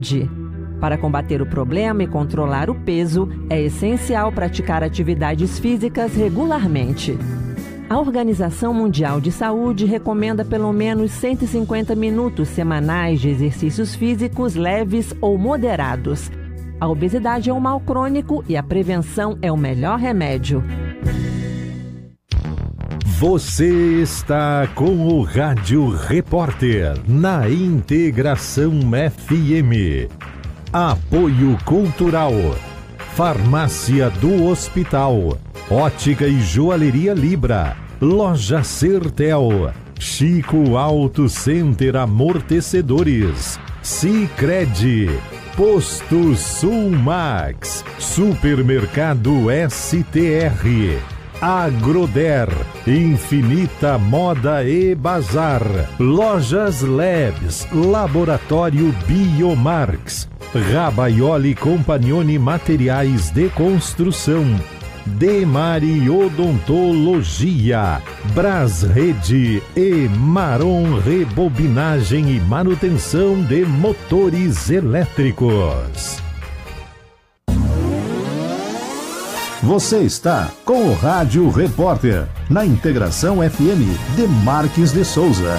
Para combater o problema e controlar o peso, é essencial praticar atividades físicas regularmente. A Organização Mundial de Saúde recomenda pelo menos 150 minutos semanais de exercícios físicos leves ou moderados. A obesidade é um mal crônico e a prevenção é o melhor remédio. Você está com o Rádio Repórter na Integração FM. Apoio Cultural. Farmácia do Hospital. Ótica e Joalheria Libra. Loja Sertel. Chico Auto Center Amortecedores. Sicredi. Posto Sulmax. Supermercado STR. Agroder, Infinita Moda e Bazar, Lojas Labs, Laboratório Biomarx, Rabaioli Compagnoni Materiais de Construção, Demari Odontologia, Brasrede e Maron Rebobinagem e Manutenção de Motores Elétricos. Você está com o Rádio Repórter, na Integração FM de Marques de Souza.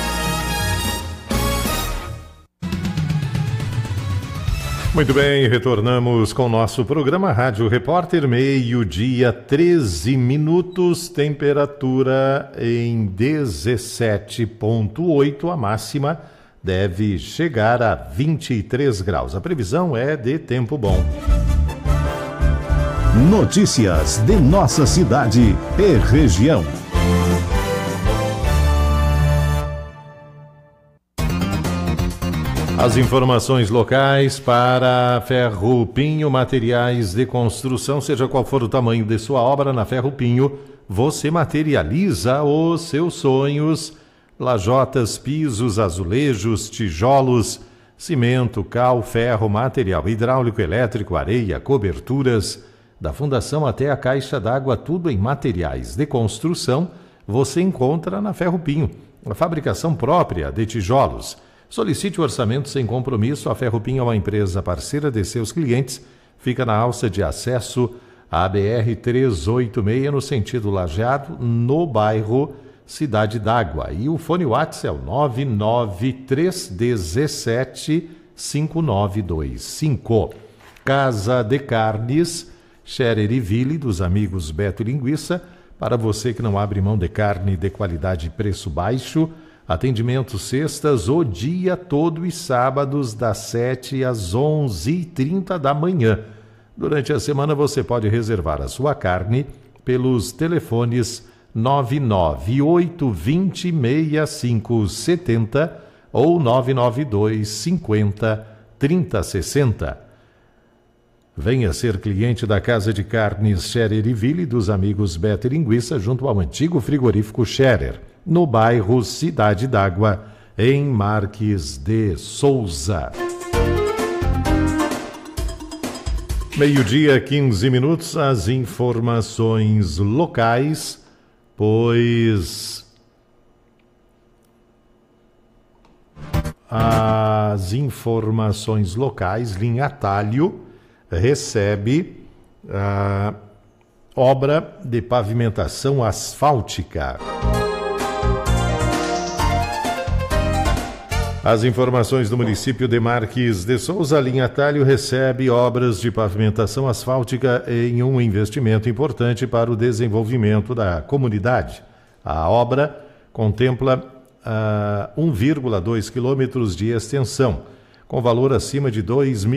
Muito bem, retornamos com o nosso programa Rádio Repórter, 12h13, temperatura em 17,8, a máxima deve chegar a 23 graus. A previsão é de tempo bom. Notícias de nossa cidade e região. As informações locais para Ferro Pinho, materiais de construção, seja qual for o tamanho de sua obra, na Ferro Pinho, você materializa os seus sonhos. Lajotas, pisos, azulejos, tijolos, cimento, cal, ferro, material hidráulico, elétrico, areia, coberturas, da fundação até a caixa d'água, tudo em materiais de construção, você encontra na Ferro Pinho, a fabricação própria de tijolos. Solicite o orçamento sem compromisso. A Ferro Pinho é uma empresa parceira de seus clientes, fica na alça de acesso à BR-386, no sentido Lajeado, no bairro Cidade d'Água. E o fone WhatsApp é o 993175925. Casa de Carnes Scherer e Ville, dos amigos Beto e Linguiça, para você que não abre mão de carne de qualidade e preço baixo. Atendimento sextas o dia todo e sábados das 7 às 11h30 da manhã. Durante a semana você pode reservar a sua carne pelos telefones 998206570 ou 992503060. Venha ser cliente da Casa de Carnes Scherer e Ville, dos amigos Beto e Linguiça, junto ao antigo frigorífico Scherer, no bairro Cidade d'Água, em Marques de Souza. 12h15, as informações locais, pois as informações locais, linha Atalho recebe a obra de pavimentação asfáltica. As informações do município de Marques de Souza, a linha Atalho recebe obras de pavimentação asfáltica em um investimento importante para o desenvolvimento da comunidade. A obra contempla 1,2 quilômetros de extensão, com valor acima de R$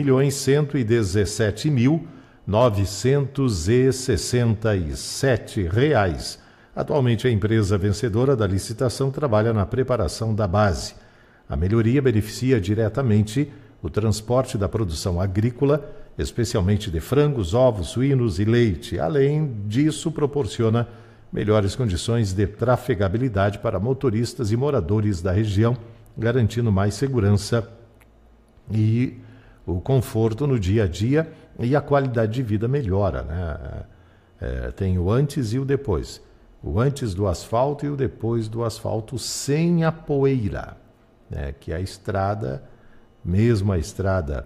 2.117.967. Atualmente, a empresa vencedora da licitação trabalha na preparação da base. A melhoria beneficia diretamente o transporte da produção agrícola, especialmente de frangos, ovos, suínos e leite. Além disso, proporciona melhores condições de trafegabilidade para motoristas e moradores da região, garantindo mais segurança e o conforto no dia a dia, e a qualidade de vida melhora, né? Tem o antes e o depois. O antes do asfalto e o depois do asfalto sem a poeira, né? Que a estrada mesmo a estrada.